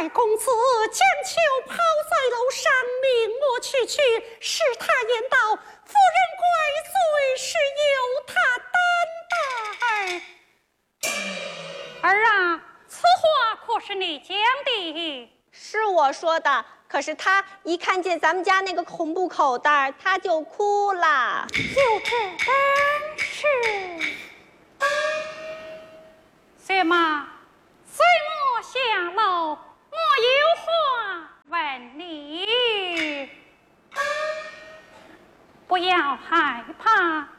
太公子将球抛在楼上，明目去去，使他言道：“夫人怪罪是由他担待。”儿啊，此话可是你讲的？ 是我说的，可是他一看见咱们家那个红布口袋，他就哭了。 有这本事，薛妈，随我下楼，我有话问你。不要害怕，